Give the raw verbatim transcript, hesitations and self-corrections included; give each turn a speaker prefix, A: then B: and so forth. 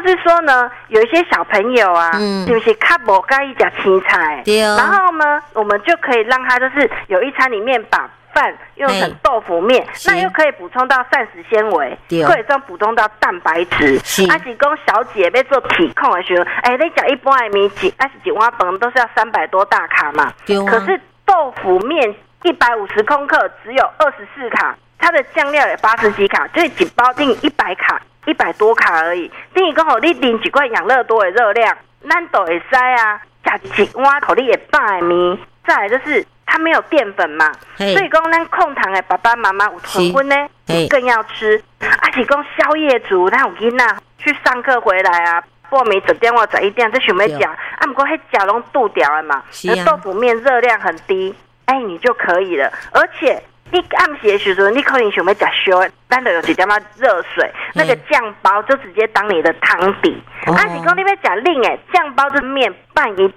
A: 就是说呢，有一些小朋友啊，嗯、是不是较不介意吃青菜？
B: 对哦。
A: 然后呢，我们就可以让他就是有一餐里面把饭用成豆腐面，那又可以补充到膳食纤维，可以再补充到蛋白质。啊，是讲小姐要做体控的时候，哎、欸，你讲一般的米几，啊是一碗饭都是要三百多大卡嘛。对啊。可是豆腐面一百五十公克只有二十四卡，它的酱料也八十几卡，就是一包定一百卡，一百多卡而已。等于讲吼，你啉一罐养乐多的热量，咱都会使啊，吃一碗口你的饭的面。再来就是它没有淀粉嘛，所以讲咱控糖的爸爸妈妈有囤婚呢，更要吃。啊是讲宵夜族，咱有囡仔去上课回来啊，半暝十点或十一点，这想要吃，啊不过迄食拢肚掉的嘛，那豆腐面热量很低，哎你就可以了，而且。你暗时的时候，你可能想要吃烧的，咱就有一点仔热水，那个酱包就直接当你的汤底。啊，是讲你要吃冷的酱包，就是面拌一